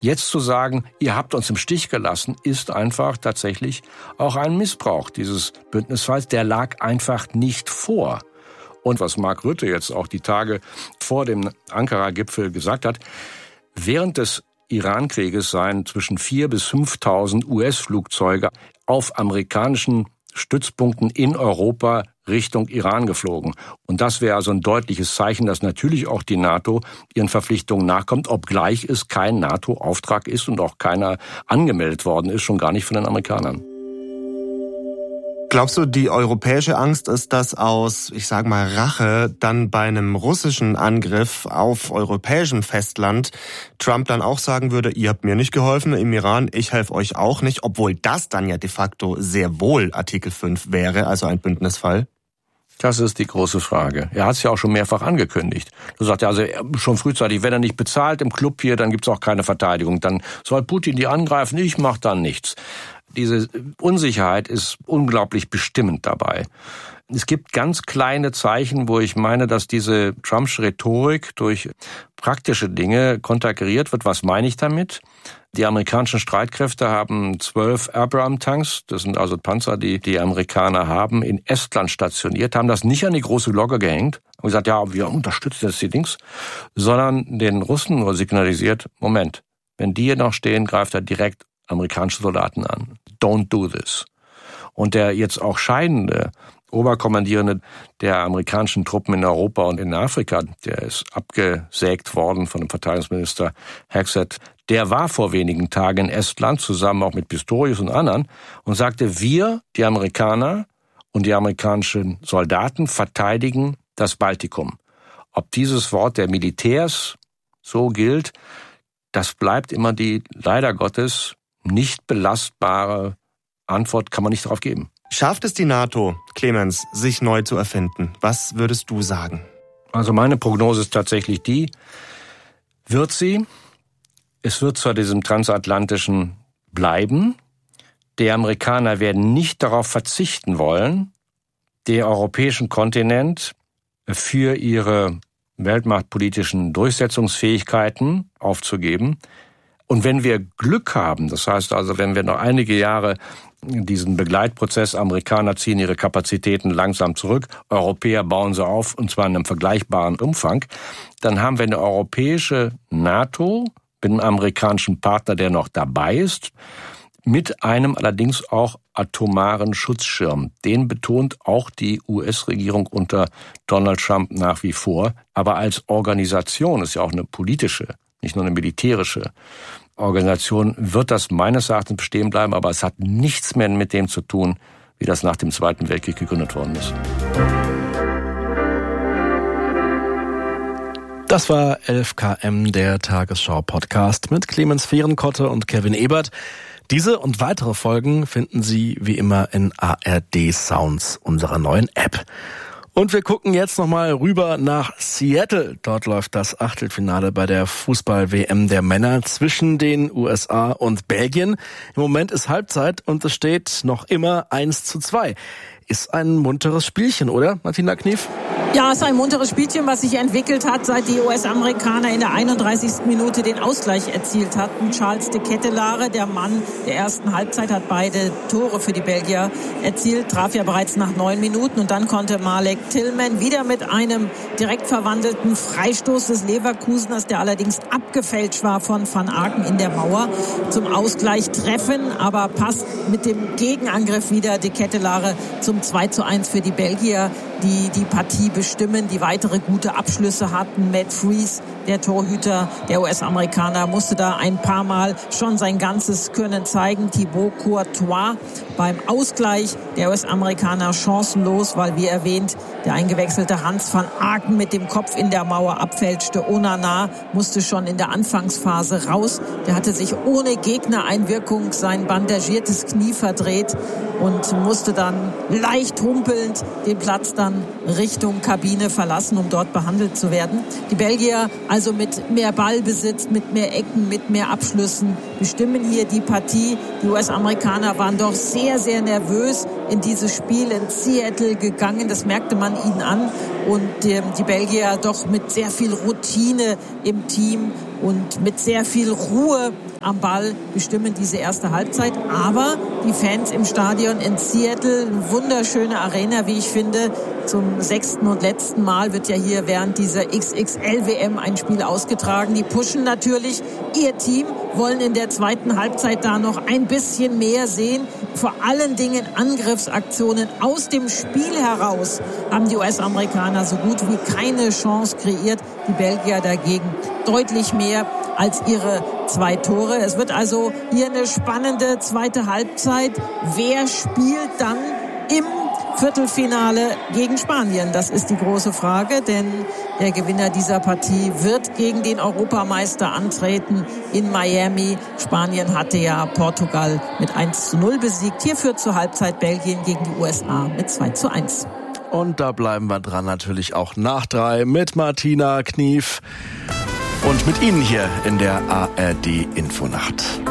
Jetzt zu sagen, ihr habt uns im Stich gelassen, ist einfach tatsächlich auch ein Missbrauch dieses Bündnisfalls. Der lag einfach nicht vor. Und was Mark Rutte jetzt auch die Tage vor dem Ankara-Gipfel gesagt hat, während des Iran-Krieges seien zwischen 4.000 bis 5.000 US-Flugzeuge auf amerikanischen Stützpunkten in Europa Richtung Iran geflogen. Und das wäre also ein deutliches Zeichen, dass natürlich auch die NATO ihren Verpflichtungen nachkommt, obgleich es kein NATO-Auftrag ist und auch keiner angemeldet worden ist, schon gar nicht von den Amerikanern. Glaubst du, die europäische Angst ist, dass aus, ich sag mal, Rache dann bei einem russischen Angriff auf europäischem Festland Trump dann auch sagen würde, ihr habt mir nicht geholfen im Iran, ich helfe euch auch nicht, obwohl das dann ja de facto sehr wohl Artikel 5 wäre, also ein Bündnisfall? Das ist die große Frage. Er hat es ja auch schon mehrfach angekündigt. Du sagst ja also schon frühzeitig, wenn er nicht bezahlt im Club hier, dann gibt's auch keine Verteidigung. Dann soll Putin die angreifen, ich mach dann nichts. Diese Unsicherheit ist unglaublich bestimmend dabei. Es gibt ganz kleine Zeichen, wo ich meine, dass diese Trumpsche Rhetorik durch praktische Dinge konterkariert wird. Was meine ich damit? Die amerikanischen Streitkräfte haben 12 Abrams-Tanks, das sind also Panzer, die die Amerikaner haben, in Estland stationiert, haben das nicht an die große Glocke gehängt und gesagt, ja, wir unterstützen jetzt die Dings, sondern den Russen nur signalisiert, Moment, wenn die hier noch stehen, greift er direkt amerikanische Soldaten an. Don't do this. Und der jetzt auch scheidende Oberkommandierende der amerikanischen Truppen in Europa und in Afrika, der ist abgesägt worden von dem Verteidigungsminister Hegseth, der war vor wenigen Tagen in Estland, zusammen auch mit Pistorius und anderen, und sagte, wir, die Amerikaner und die amerikanischen Soldaten, verteidigen das Baltikum. Ob dieses Wort der Militärs so gilt, das bleibt immer die, leider Gottes, nicht belastbare Antwort, kann man nicht darauf geben. Schafft es die NATO, Clemens, sich neu zu erfinden? Was würdest du sagen? Also meine Prognose ist tatsächlich die, wird sie. Es wird zwar diesem transatlantischen bleiben. Die Amerikaner werden nicht darauf verzichten wollen, den europäischen Kontinent für ihre weltmachtpolitischen Durchsetzungsfähigkeiten aufzugeben. Und wenn wir Glück haben, das heißt also, wenn wir noch einige Jahre diesen Begleitprozess, Amerikaner ziehen ihre Kapazitäten langsam zurück, Europäer bauen sie auf, und zwar in einem vergleichbaren Umfang, dann haben wir eine europäische NATO mit einem amerikanischen Partner, der noch dabei ist, mit einem allerdings auch atomaren Schutzschirm. Den betont auch die US-Regierung unter Donald Trump nach wie vor. Aber als Organisation ist ja auch eine politische, nicht nur eine militärische Organisation, wird das meines Erachtens bestehen bleiben, aber es hat nichts mehr mit dem zu tun, wie das nach dem Zweiten Weltkrieg gegründet worden ist. Das war 11 km, der Tagesschau-Podcast mit Clemens Fehrenkotte und Kevin Ebert. Diese und weitere Folgen finden Sie wie immer in ARD Sounds, unserer neuen App. Und wir gucken jetzt nochmal rüber nach Seattle. Dort läuft das Achtelfinale bei der Fußball-WM der Männer zwischen den USA und Belgien. Im Moment ist Halbzeit und es steht noch immer 1:2. Ist ein munteres Spielchen, oder, Martina Knief? Ja, es ist ein munteres Spielchen, was sich entwickelt hat, seit die US-Amerikaner in der 31. Minute den Ausgleich erzielt hatten. Charles de Ketelaere, der Mann der ersten Halbzeit, hat beide Tore für die Belgier erzielt, traf ja bereits nach 9 Minuten. Und dann konnte Malek Tillman wieder mit einem direkt verwandelten Freistoß des Leverkuseners, der allerdings abgefälscht war von Van Aken in der Mauer, zum Ausgleich treffen. Aber passt mit dem Gegenangriff wieder de Ketelaere zum 2:1 für die Belgier, die die Partie bestimmen, die weitere gute Abschlüsse hatten. Matt Freese, der Torhüter der US-Amerikaner, musste da ein paar Mal schon sein ganzes Können zeigen. Thibaut Courtois beim Ausgleich der US-Amerikaner chancenlos, weil, wie erwähnt, der eingewechselte Hans van Aken mit dem Kopf in der Mauer abfälschte. Onana musste schon in der Anfangsphase raus. Der hatte sich ohne Gegnereinwirkung sein bandagiertes Knie verdreht und musste dann leicht humpelnd den Platz dann Richtung Kabine verlassen, um dort behandelt zu werden. Die Belgier also mit mehr Ballbesitz, mit mehr Ecken, mit mehr Abschlüssen bestimmen hier die Partie. Die US-Amerikaner waren doch sehr, sehr nervös in dieses Spiel in Seattle gegangen. Das merkte man ihnen an. Und die Belgier doch mit sehr viel Routine im Team und mit sehr viel Ruhe am Ball, bestimmen diese erste Halbzeit. Aber die Fans im Stadion in Seattle, wunderschöne Arena, wie ich finde. Zum 6. und letzten Mal wird ja hier während dieser XXL-WM ein Spiel ausgetragen. Die pushen natürlich ihr Team, wollen in der zweiten Halbzeit da noch ein bisschen mehr sehen. Vor allen Dingen Angriffsaktionen aus dem Spiel heraus haben die US-Amerikaner so gut wie keine Chance kreiert. Die Belgier dagegen deutlich mehr als ihre 2 Tore. Es wird also hier eine spannende zweite Halbzeit. Wer spielt dann im Viertelfinale gegen Spanien? Das ist die große Frage, denn der Gewinner dieser Partie wird gegen den Europameister antreten in Miami. Spanien hatte ja Portugal mit 1:0 besiegt. Hier führt zur Halbzeit Belgien gegen die USA mit 2:1. Und da bleiben wir dran natürlich auch nach 3 mit Martina Knief und mit Ihnen hier in der ARD Infonacht.